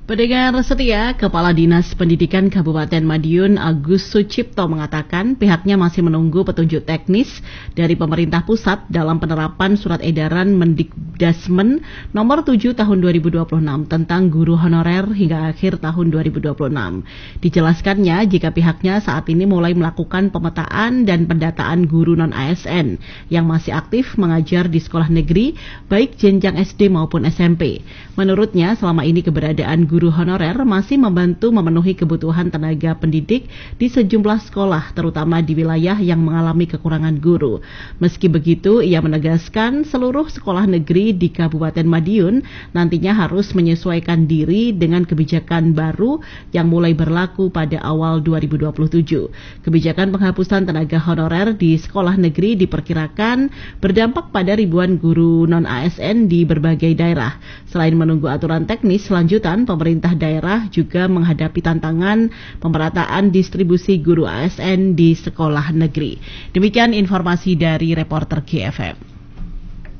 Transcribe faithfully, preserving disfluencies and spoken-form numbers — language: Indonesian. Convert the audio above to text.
Pendengar setia, Kepala Dinas Pendidikan Kabupaten Madiun Agus Sucipto mengatakan pihaknya masih menunggu petunjuk teknis dari pemerintah pusat dalam penerapan surat edaran Mendikdasmen nomor tujuh tahun dua ribu dua puluh enam tentang guru honorer hingga akhir tahun dua ribu dua puluh enam. Dijelaskannya jika pihaknya saat ini mulai melakukan pemetaan dan pendataan guru non-A S N yang masih aktif mengajar di sekolah negeri baik jenjang S D maupun S M P. Menurutnya selama ini keberadaan guru honorer masih membantu memenuhi kebutuhan tenaga pendidik di sejumlah sekolah, terutama di wilayah yang mengalami kekurangan guru. Meski begitu, ia menegaskan seluruh sekolah negeri di Kabupaten Madiun nantinya harus menyesuaikan diri dengan kebijakan baru yang mulai berlaku pada awal dua ribu dua puluh tujuh. Kebijakan penghapusan tenaga honorer di sekolah negeri diperkirakan berdampak pada ribuan guru non-A S N di berbagai daerah. Selain menunggu aturan teknis lanjutan, pemerintah daerah juga menghadapi tantangan pemerataan distribusi guru A S N di sekolah negeri. Demikian informasi dari reporter G F M.